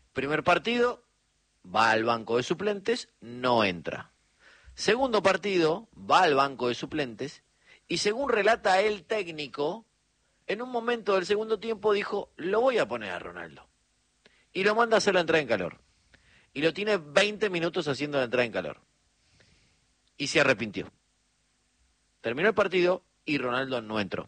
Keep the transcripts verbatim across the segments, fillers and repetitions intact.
Primer partido, va al banco de suplentes, no entra. Segundo partido, va al banco de suplentes y según relata el técnico, en un momento del segundo tiempo dijo, lo voy a poner a Ronaldo. Y lo manda a hacer la entrada en calor. Y lo tiene veinte minutos haciendo la entrada en calor. Y se arrepintió. Terminó el partido y Ronaldo no entró.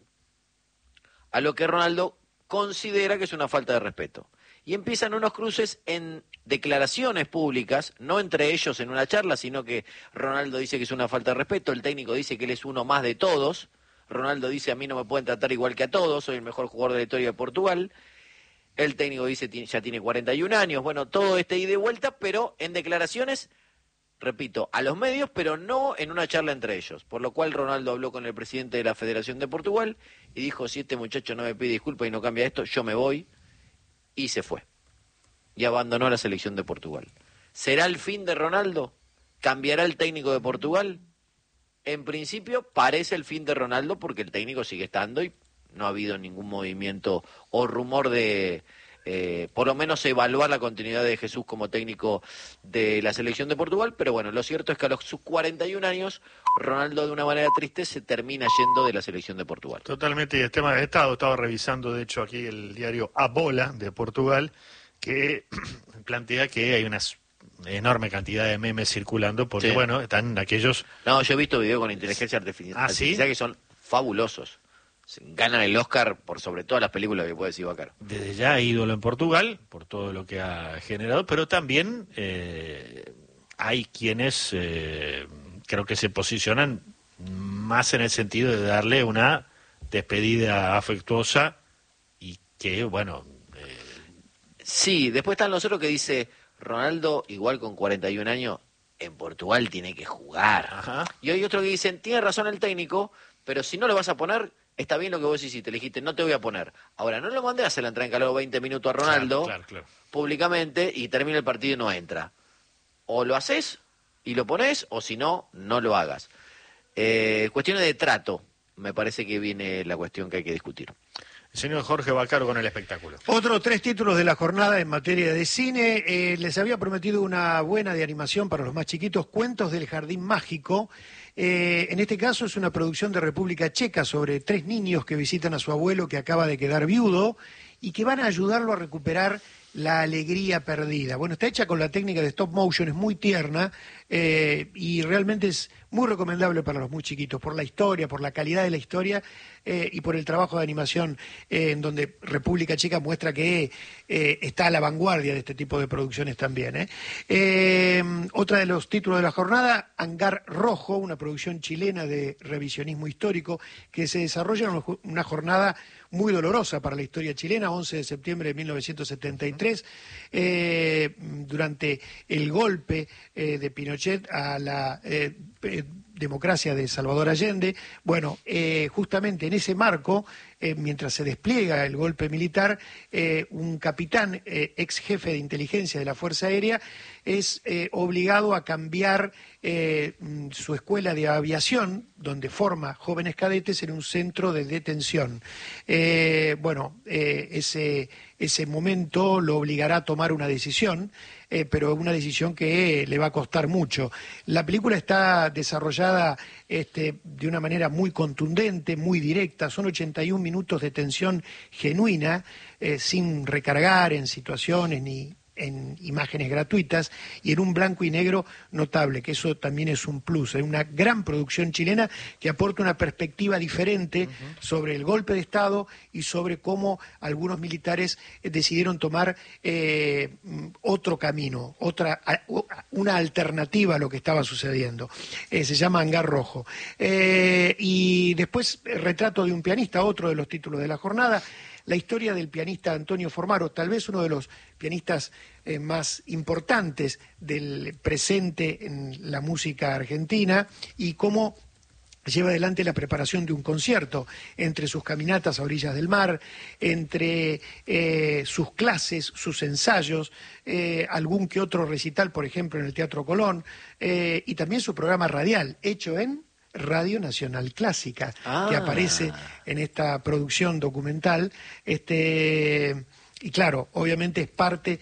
A lo que Ronaldo considera que es una falta de respeto. Y empiezan unos cruces en declaraciones públicas, no entre ellos en una charla, sino que Ronaldo dice que es una falta de respeto, el técnico dice que él es uno más de todos, Ronaldo dice a mí no me pueden tratar igual que a todos, soy el mejor jugador de la historia de Portugal, el técnico dice ya tiene cuarenta y un años, bueno, todo este ida y vuelta, pero en declaraciones, repito, a los medios, pero no en una charla entre ellos, por lo cual Ronaldo habló con el presidente de la Federación de Portugal y dijo, si este muchacho no me pide disculpas y no cambia esto, yo me voy. Y se fue. Y abandonó la selección de Portugal. ¿Será el fin de Ronaldo? ¿Cambiará el técnico de Portugal? En principio parece el fin de Ronaldo porque el técnico sigue estando y no ha habido ningún movimiento o rumor de, eh, por lo menos, evaluar la continuidad de Jesús como técnico de la selección de Portugal. Pero bueno, lo cierto es que a los sus cuarenta y un años, Ronaldo de una manera triste se termina yendo de la selección de Portugal. Totalmente, y el tema de Estado, estaba revisando de hecho aquí el diario A Bola de Portugal, que plantea que hay una enorme cantidad de memes circulando, porque sí. Bueno, están aquellos... No, yo he visto videos con inteligencia artificial, ¿Ah, sí? que son fabulosos. Ganan el Oscar por sobre todas las películas que puede decir Bacaro. Desde ya ídolo en Portugal, por todo lo que ha generado, pero también eh, hay quienes... Eh, creo que se posicionan más en el sentido de darle una despedida afectuosa y que, bueno... Eh... Sí, después están los otros que dice, Ronaldo, igual con cuarenta y un años, en Portugal tiene que jugar. Ajá. Y hay otros que dicen, tiene razón el técnico, pero si no lo vas a poner, está bien lo que vos hiciste, le dijiste, no te voy a poner. Ahora, no lo mandé a hacer la entrada en calor veinte minutos a Ronaldo, claro, claro, claro. públicamente, y termina el partido y no entra. O lo haces... y lo pones, o si no, no lo hagas. Eh, cuestiones de trato, me parece que viene la cuestión que hay que discutir. El señor Jorge Bacaro con el espectáculo. Otros tres títulos de la jornada en materia de cine. Eh, les había prometido una buena de animación para los más chiquitos, Cuentos del Jardín Mágico. Eh, en este caso es una producción de República Checa sobre tres niños que visitan a su abuelo que acaba de quedar viudo y que van a ayudarlo a recuperar la alegría perdida. Bueno, está hecha con la técnica de stop motion, es muy tierna eh, y realmente es muy recomendable para los muy chiquitos, por la historia, por la calidad de la historia eh, y por el trabajo de animación eh, en donde República Checa muestra que eh, está a la vanguardia de este tipo de producciones también. ¿eh? Eh, otra de los títulos de la jornada, Hangar Rojo, una producción chilena de revisionismo histórico que se desarrolla en una jornada muy dolorosa para la historia chilena, once de septiembre de mil novecientos setenta y tres, eh, durante el golpe eh, de Pinochet a la eh, eh, democracia de Salvador Allende. Bueno, eh, justamente en ese marco, eh, mientras se despliega el golpe militar, eh, un capitán, eh, ex jefe de inteligencia de la Fuerza Aérea, es eh, obligado a cambiar eh, su escuela de aviación, donde forma jóvenes cadetes, en un centro de detención. Eh, bueno, eh, ese, ese momento lo obligará a tomar una decisión, eh, pero una decisión que le va a costar mucho. La película está desarrollada este, de una manera muy contundente, muy directa, son ochenta y un minutos de tensión genuina, eh, sin recargar en situaciones ni en imágenes gratuitas y en un blanco y negro notable, que eso también es un plus. Es una gran producción chilena que aporta una perspectiva diferente uh-huh. sobre el golpe de Estado y sobre cómo algunos militares decidieron tomar eh, otro camino, otra una alternativa a lo que estaba sucediendo. Eh, se llama Hangar Rojo. Eh, y después, Retrato de un pianista, otro de los títulos de la jornada. La historia del pianista Antonio Formaro, tal vez uno de los pianistas eh, más importantes del presente en la música argentina, y cómo lleva adelante la preparación de un concierto, entre sus caminatas a orillas del mar, entre eh, sus clases, sus ensayos, eh, algún que otro recital, por ejemplo, en el Teatro Colón, eh, y también su programa radial, hecho en Radio Nacional Clásica, ah. que aparece en esta producción documental, este, y claro, obviamente es parte